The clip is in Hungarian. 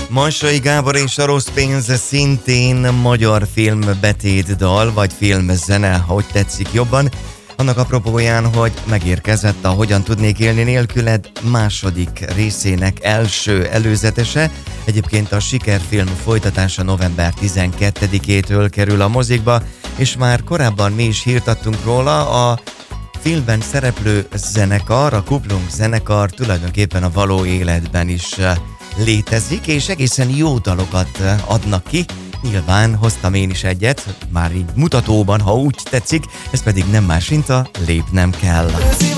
Marsai Gábor és a Rossz pénz szintén magyar filmbetétdal, vagy filmzene, ahogy tetszik jobban. Annak apropóján, hogy megérkezett a Hogyan tudnék élni nélküled második részének első előzetese. Egyébként a sikerfilm folytatása november 12-től kerül a mozikba, és már korábban mi is hírt adtunk róla. A filmben szereplő zenekar, a Kuplung zenekar tulajdonképpen a való életben is létezik, és egészen jó dalokat adnak ki. Nyilván hoztam én is egyet, már így mutatóban, ha úgy tetszik, ez pedig nem más, mint a Lépnem kell.